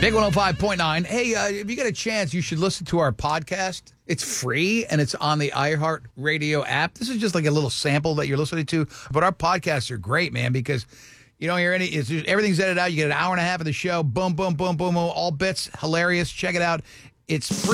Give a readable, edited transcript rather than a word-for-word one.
Big 105.9. Hey, if you get a chance, you should listen to our podcast. It's free, and it's on the iHeartRadio app. This is just like a little sample that you're listening to. But our podcasts are great, man, because you don't hear everything's edited out. You get an hour and a half of the show. Boom, boom, boom, boom, boom. All bits. Hilarious. Check it out. It's free.